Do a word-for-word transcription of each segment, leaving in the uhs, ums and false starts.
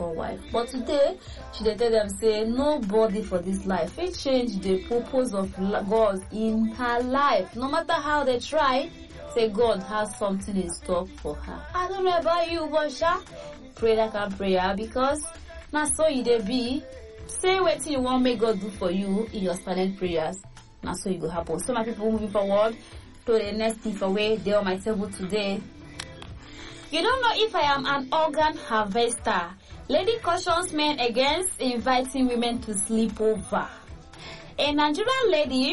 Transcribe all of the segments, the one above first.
second wife. But today, she dey tell them say nobody for this life fit change the purpose of God in her life. No matter how they try, say God has something in store for her. I don't know about you, but sha, pray that kind prayer, because na so you dey be. Say wetin you want make God do for you in your silent prayers. Na so you go happen. So my people, moving forward to the next thing for way they on my table today. You don't know if I am an organ harvester. Lady cautions men against inviting women to sleep over. A Nigerian lady,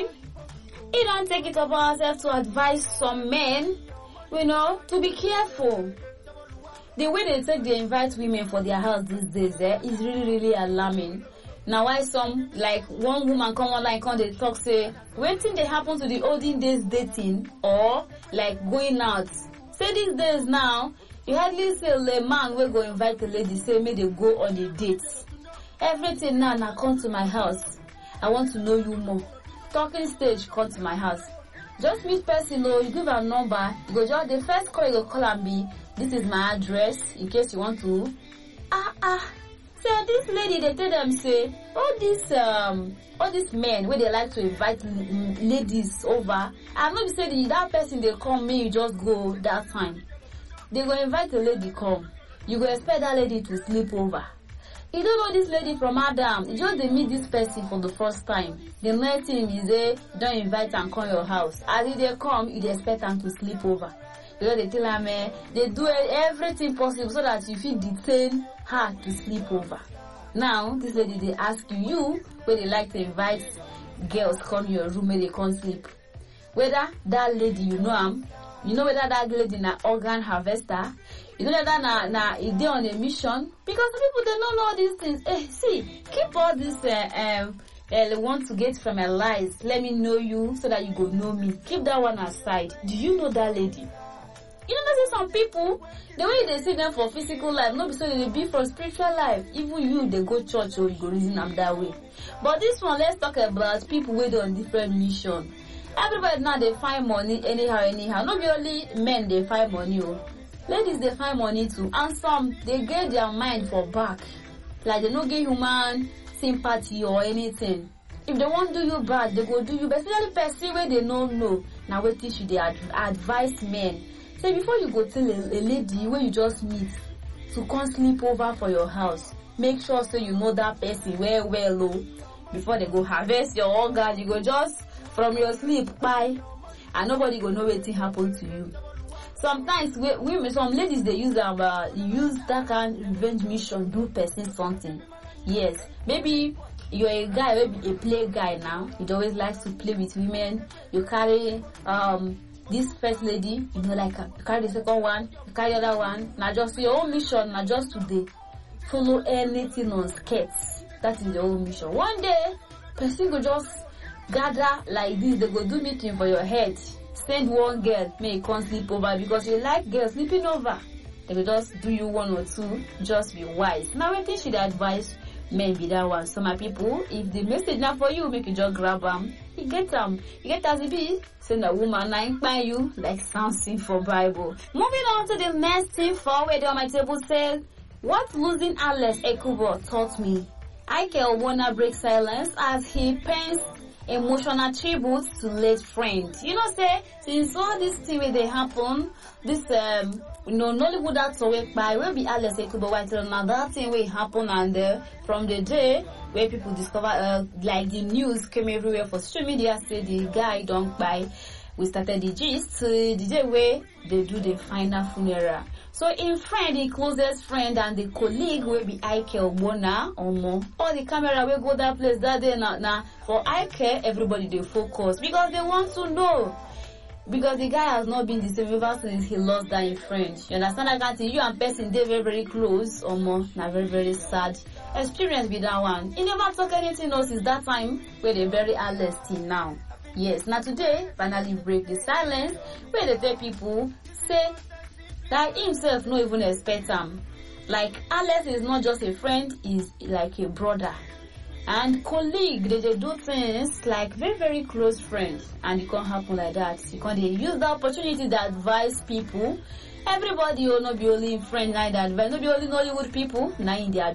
he don't take it upon herself to advise some men, you know, to be careful. The way they take they invite women for their house these days eh, is really, really alarming. Now why some, like one woman come online, come they talk say, waiting they happen to the olden days dating or like going out. Say these days now, you hardly say a man will go invite a lady, say may they go on a date. Everything now, now come to my house. I want to know you more. Talking stage, come to my house. Just meet person, oh, you give her number, you go just, the first call you go call and be, this is my address, in case you want to. Ah, ah. Say this lady, they tell them, say, all these, um, all these men, where they like to invite ladies over, I'm not saying that person, they come, me, you just go that time. They go invite a lady come. You go expect that lady to sleep over. You don't know this lady from Adam. You just they meet this person for the first time. The next thing is they don't invite and come your house. As they come, you expect them to sleep over. You know, they tell them, eh, they do everything possible so that you feel detain her to sleep over. Now, this lady, they ask you, you, where they like to invite girls come your room where they can't sleep. Whether that lady, you know am, you know whether that lady na organ harvester, you know whether na na is they on a mission, because the people they don't know all these things. Eh, see, keep all this uh, um uh, want to get from my lies. Let me know you so that you go know me. Keep that one aside. Do you know that lady? You know, there's some people, the way they see them for physical life, not so they be for spiritual life. Even you, they go church or you go reason them that way. But this one, let's talk about people with on different mission. Everybody now they find money anyhow, anyhow. Not only men they find money, oh. Ladies they find money too, and some they get their mind for back, like they don't get human sympathy or anything. If they won't do you bad, they go do you. But especially person where they don't know. Now wait till they ad advise men. Say before you go tell a, a lady where you just meet to come sleep over for your house, make sure so you know that person well well oh. Before they go harvest your organ, you go just from your sleep, bye, and nobody go know what happen to you. Sometimes we, we some ladies they use um uh, use that kind of revenge mission do person something. Yes, maybe you're a guy, maybe a play guy now. You always like to play with women. You carry um this first lady, you know, like her. You carry the second one, you carry the other one. Now just your own mission, now just today, follow anything on skirts. That is your own mission. One day, person go just gather like this, they go do meeting for your head. Send one girl, may you come sleep over because you like girls sleeping over. They will just do you one or two, just be wise. Now, I think should advise men be that one. So, my people, if the message now for you, make you just grab them. You get them. You get as it be. Send a woman nine by you like something for Bible. Moving on to the next thing forward on my table says, what losing Alex Ekubo taught me. Ike Ogbonna breaks silence as he pens emotional tribute to late friend. You know, say since all this thing where they happen, this um you know Nollywood actor work by will be Alex Ekubo White now that thing will happen, and uh, from the day where people discover uh, like the news came everywhere for social media say the guy don't buy. We started the gist uh, the day where they do the final funeral. So in friend, the closest friend and the colleague will be Ike Ogbonna or more. All the camera will go that place that day now. Now for Ike, everybody they focus because they want to know. Because the guy has not been the same ever since he lost that friend. You understand that kind of you and person they very very close or more. Now very very sad experience with that one. He never talk anything else since that time where they bury Alex till now. Yes, now today finally break the silence where they tell people say that himself not even expect him. Like Alex is not just a friend, is like a brother and colleague. They, they do things like very very close friends, and it can't happen like that. You can't use the opportunity to advise people. Everybody will not be only friend, neither advise, not be only Nollywood people, now in their